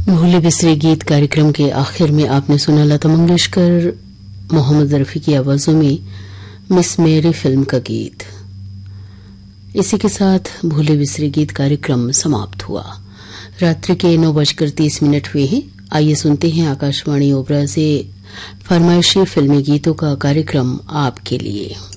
भूले बिसरे गीत कार्यक्रम के आखिर में आपने सुना लता मंगेशकर, मोहम्मद रफी की आवाजों में मिस मेरी फिल्म का गीत। इसी के साथ भूले बिसरे गीत कार्यक्रम समाप्त हुआ। रात्रि के 9:30 हुए हैं। आइए सुनते हैं आकाशवाणी ओबरा से फरमाइशी फिल्मी गीतों का कार्यक्रम आपके लिए।